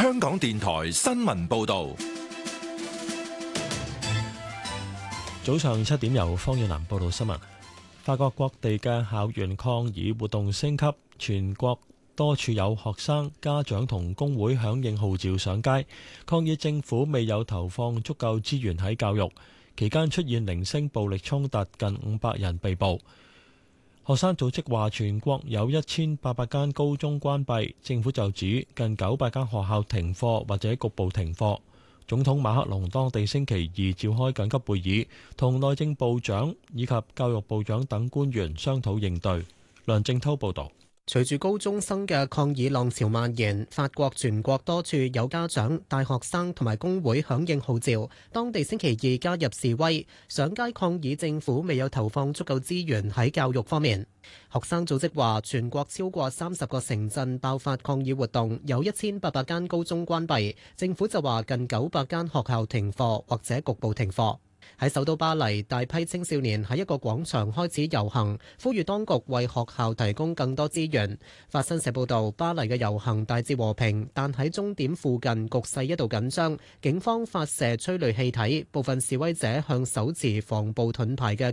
香港電台新聞報道。 早上7點由方遠南報道新聞。法國各地嘅校園抗議活動升級，全國多處有學生、家長同工會響應號召上街，抗議政府未有投放足夠資源喺教育。期間出現零星暴力衝突，近500人被捕。學生組織話全國有1800間高中關閉，政府就指近900間學校停課或者局部停課。總統馬克龍當地星期二召開緊急會議，同內政部長以及教育部長等官員商討應對。梁正滔報導。 隨住高中生嘅抗議浪潮蔓延，法國全國多處有家長、大學生同埋工會響應號召，當地星期二加入示威，上街抗議政府未有投放足夠資源喺教育方面。學生組織話，全國超過30個城鎮爆發抗議活動，有1800間高中關閉，政府就話近900間學校停課或者局部停課。喺首都巴黎，大批青少年喺一個廣場開始遊行，呼籲當局為學校提供更多資源。法新社報道，巴黎嘅遊行大致和平，但喺終點附近局勢一度緊張，警方發射催淚氣體，部分示威者向手持防暴盾牌嘅